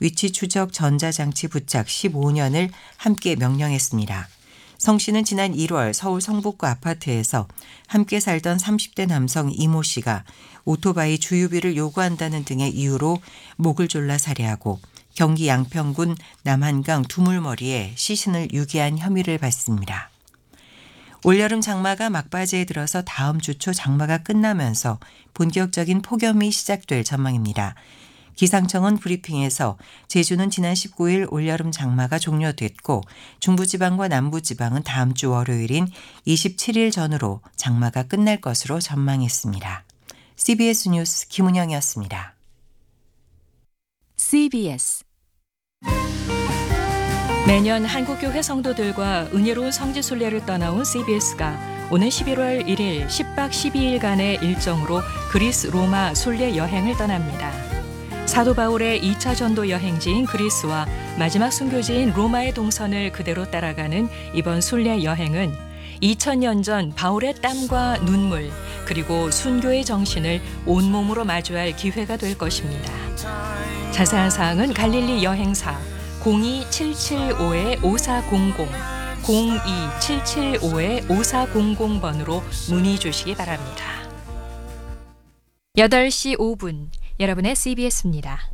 위치 추적 전자장치 부착 15년을 함께 명령했습니다. 성 씨는 지난 1월 서울 성북구 아파트에서 함께 살던 30대 남성 이모 씨가 오토바이 주유비를 요구한다는 등의 이유로 목을 졸라 살해하고 경기 양평군 남한강 두물머리에 시신을 유기한 혐의를 받습니다. 올여름 장마가 막바지에 들어서 다음 주 초 장마가 끝나면서 본격적인 폭염이 시작될 전망입니다. 기상청은 브리핑에서 제주는 지난 19일 올여름 장마가 종료됐고 중부지방과 남부지방은 다음 주 월요일인 27일 전후로 장마가 끝날 것으로 전망했습니다. CBS 뉴스 김은영이었습니다. CBS 매년 한국교회 성도들과 은혜로운 성지순례를 떠나온 CBS가 오는 11월 1일 10박 12일간의 일정으로 그리스 로마 순례 여행을 떠납니다. 사도 바울의 2차 전도 여행지인 그리스와 마지막 순교지인 로마의 동선을 그대로 따라가는 이번 순례 여행은 2000년 전 바울의 땀과 눈물 그리고 순교의 정신을 온몸으로 마주할 기회가 될 것입니다. 자세한 사항은 갈릴리 여행사 02775-5400, 02775-5400번으로 문의 주시기 바랍니다. 8시 5분 여러분의 CBS입니다.